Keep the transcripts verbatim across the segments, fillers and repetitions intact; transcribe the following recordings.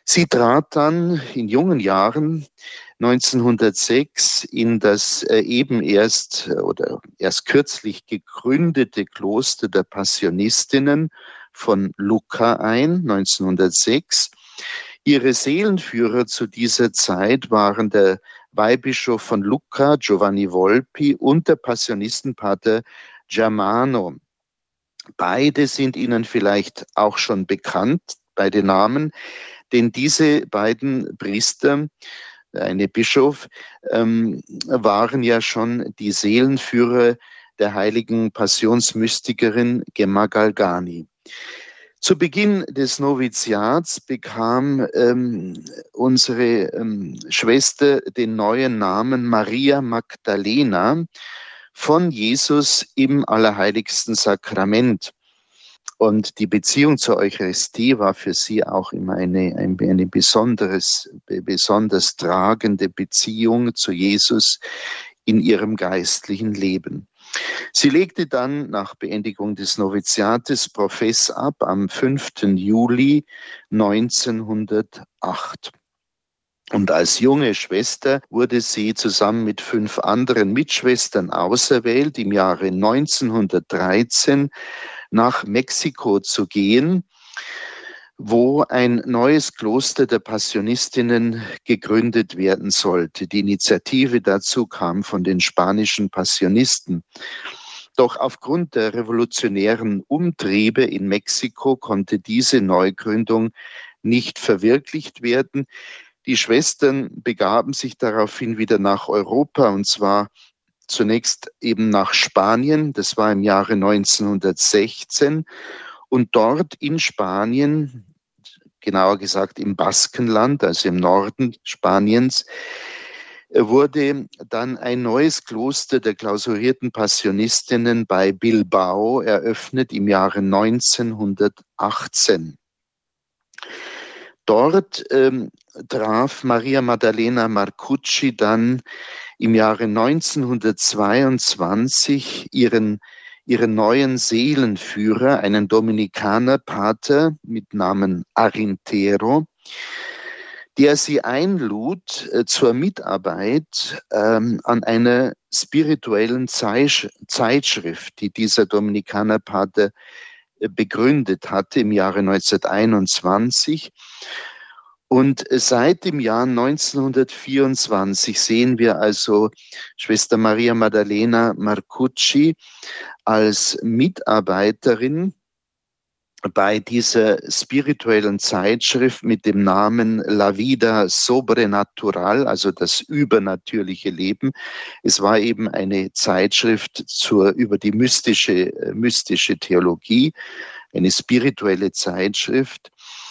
Sie trat dann in jungen Jahren neunzehnhundertsechs in das äh, eben erst äh, oder erst kürzlich gegründete Kloster der Passionistinnen von Lucca ein, neunzehnhundertsechs. Ihre Seelenführer zu dieser Zeit waren der Weihbischof von Lucca, Giovanni Volpi, und der Passionistenpater Germano. Beide sind Ihnen vielleicht auch schon bekannt, beide Namen, denn diese beiden Priester, eine Bischof, ähm, waren ja schon die Seelenführer der heiligen Passionsmystikerin Gemma Galgani. Zu Beginn des Noviziats bekam ähm, unsere ähm, Schwester den neuen Namen Maria Magdalena von Jesus im Allerheiligsten Sakrament. Und die Beziehung zur Eucharistie war für sie auch immer eine, eine, eine besonderes, besonders tragende Beziehung zu Jesus in ihrem geistlichen Leben. Sie legte dann nach Beendigung des Noviziates Profess ab am fünften Juli neunzehnhundertacht. Und als junge Schwester wurde sie zusammen mit fünf anderen Mitschwestern auserwählt, im Jahre neunzehnhundertdreizehn nach Mexiko zu gehen, wo ein neues Kloster der Passionistinnen gegründet werden sollte. Die Initiative dazu kam von den spanischen Passionisten. Doch aufgrund der revolutionären Umtriebe in Mexiko konnte diese Neugründung nicht verwirklicht werden. Die Schwestern begaben sich daraufhin wieder nach Europa, und zwar zunächst eben nach Spanien, das war im Jahre neunzehnhundertsechzehn, und dort in Spanien, genauer gesagt im Baskenland, also im Norden Spaniens, wurde dann ein neues Kloster der klausurierten Passionistinnen bei Bilbao eröffnet im Jahre neunzehnhundertachtzehn. Dort ähm, traf Maria Maddalena Marcucci dann im Jahre neunzehnhundertzweiundzwanzig ihren, ihren neuen Seelenführer, einen Dominikanerpater mit Namen Arintero, der sie einlud äh, zur Mitarbeit ähm, an einer spirituellen Zeitsch- Zeitschrift, die dieser Dominikanerpater äh, begründet hatte im Jahre neunzehnhunderteinundzwanzig. Und seit dem Jahr neunzehnhundertvierundzwanzig sehen wir also Schwester Maria Maddalena Marcucci als Mitarbeiterin bei dieser spirituellen Zeitschrift mit dem Namen La Vida Sobrenatural, also das übernatürliche Leben. Es war eben eine Zeitschrift zur, über die mystische, mystische Theologie, eine spirituelle Zeitschrift.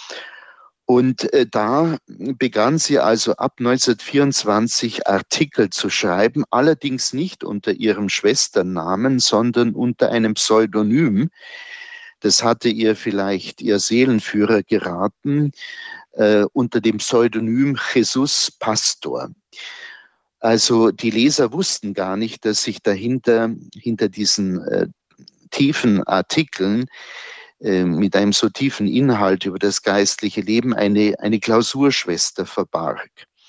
Und äh, da begann sie also ab neunzehnhundertvierundzwanzig Artikel zu schreiben, allerdings nicht unter ihrem Schwesternamen, sondern unter einem Pseudonym. Das hatte ihr vielleicht ihr Seelenführer geraten, äh, unter dem Pseudonym Jesus Pastor. Also die Leser wussten gar nicht, dass sich dahinter, hinter diesen äh, tiefen Artikeln mit einem so tiefen Inhalt über das geistliche Leben eine, eine Klausurschwester verbarg.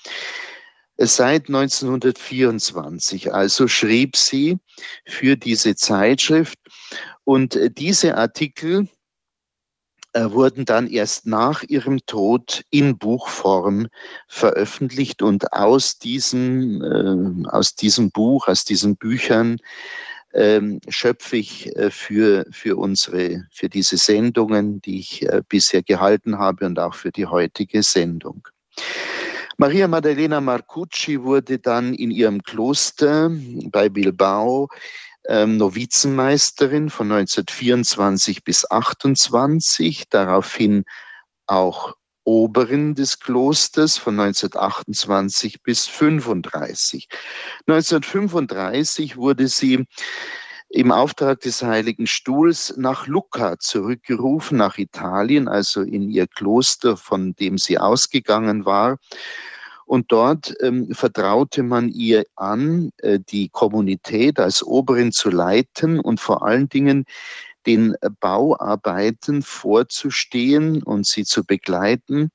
Seit neunzehnhundertvierundzwanzig also schrieb sie für diese Zeitschrift, und diese Artikel äh, wurden dann erst nach ihrem Tod in Buchform veröffentlicht, und aus diesem, äh, aus diesem Buch, aus diesen Büchern Ähm, schöpfe ich äh, für, für unsere, für diese Sendungen, die ich äh, bisher gehalten habe, und auch für die heutige Sendung. Maria Maddalena Marcucci wurde dann in ihrem Kloster bei Bilbao ähm, Novizenmeisterin von neunzehnhundertvierundzwanzig bis achtundzwanzig, daraufhin auch Oberin des Klosters von neunzehnhundertachtundzwanzig bis fünfunddreißig. neunzehnhundertfünfunddreißig wurde sie im Auftrag des Heiligen Stuhls nach Lucca zurückgerufen, nach Italien, also in ihr Kloster, von dem sie ausgegangen war. Und dort ähm, vertraute man ihr an, äh, die Kommunität als Oberin zu leiten und vor allen Dingen den Bauarbeiten vorzustehen und sie zu begleiten.